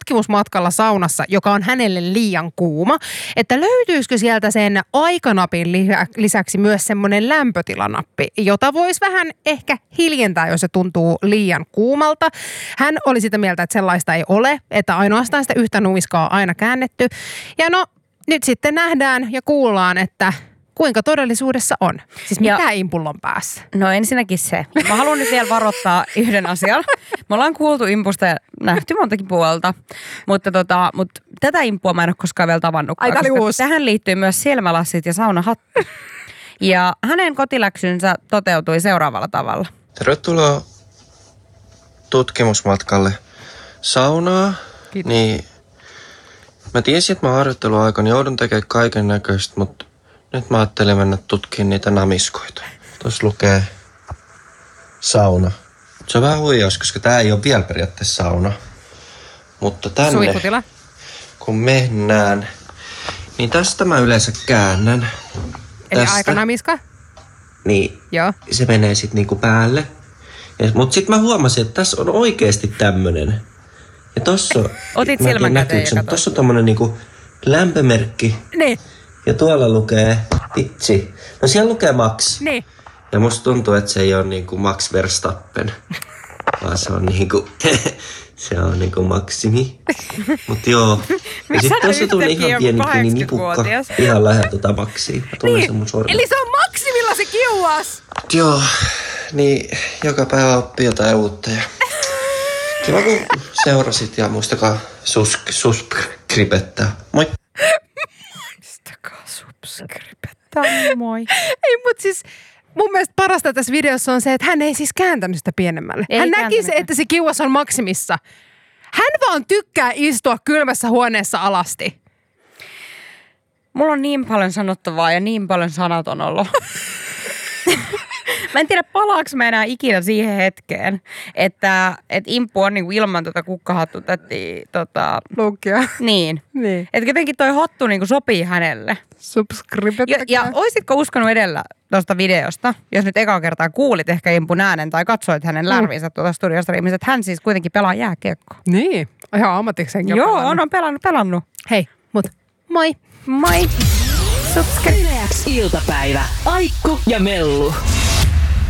tutkimusmatkalla saunassa, joka on hänelle liian kuuma, että löytyisikö sieltä sen aikanapin lisäksi myös semmoinen lämpötilanappi, jota voisi vähän ehkä hiljentää, jos se tuntuu liian kuumalta. Hän oli sitä mieltä, että sellaista ei ole, että ainoastaan sitä yhtä nuiskaa on aina käännetty. Ja no, nyt sitten nähdään ja kuullaan, että kuinka todellisuudessa on. Siis mitä impulla on päässä? No ensinnäkin se. Mä haluan nyt vielä varoittaa yhden asian. Me ollaan kuultu impusta ja nähty montakin puolta, mutta tätä impua mä en ole koskaan vielä tavannutkaan. Tähän liittyy myös silmälassit ja saunahattu. Ja hänen kotiläksynsä toteutui seuraavalla tavalla. Tervetuloa tutkimusmatkalle saunaa. Kiitos. Niin, mä tiesin, että mä harjoitteluaikana joudun tekemään kaiken näköistä, mutta nyt mä ajattelin mennä tutkimaan niitä namiskoita. Tuossa lukee sauna. Se on vähän huijaus, koska tää ei ole vielä periaatteessa sauna. Mutta tänne, Suihkutila. kun mennään, niin tästä mä yleensä käännän. Eli Tästä. aikanamiska? Niin, Joo. se menee sit niinku päälle. Mutta sit mä huomasin, että tässä on oikeesti tämmönen. Ja tossa on... Otit mä en tiedä, silmän käteen näkyykö se, ja mutta tossa on tommonen niinku lämpömerkki. Niin. Ja tuolla lukee vitsi. No siellä lukee Max. Niin. Ja musta tuntuu, että se ei ole niinku Max Verstappen. Vaan se on niinku... se on niinku Maximi. Mut joo. Ja sit tossa tuli ihan pieni nipukka. Ihan lähellä tota Maxia. Mä tunnen sen mun sormen. Eli se on Maksimilla se kiuas! Joo, niin joka päivä oppii jotain uutta ja kiva kun seurasit ja muistakaa subscribettaa. Moi! Muistakaa subscribettaa, moi. Ei, mutta siis mun mielestä parasta tässä videossa on se, että hän ei siis kääntänyt sitä pienemmälle. Ei hän näki se, kääntänyt. että se kiuas on Maksimissa. Hän vaan tykkää istua kylmässä huoneessa alasti. Mulla on niin paljon sanottavaa ja niin paljon sanaton olo. Mä en tiedä, palaaks mä enää ikinä siihen hetkeen, että impu on niinku ilman kukkahattutättiä. Luukkia. Niin. Niin. Että jotenkin toi hattu niinku sopii hänelle. Subscribe. Ja oisitko uskonut edellä tuosta videosta, jos nyt ekaa kertaa kuulit ehkä impun äänen tai katsoit hänen lärvinsä tuolta studiostriimistä, että hän siis kuitenkin pelaa jääkiekkoa. Niin. Ihan ammatikseen. Joo, on pelannut. Hei, mut moi. Moi. Subscribe. Iltapäivä. Aikku ja Mellu.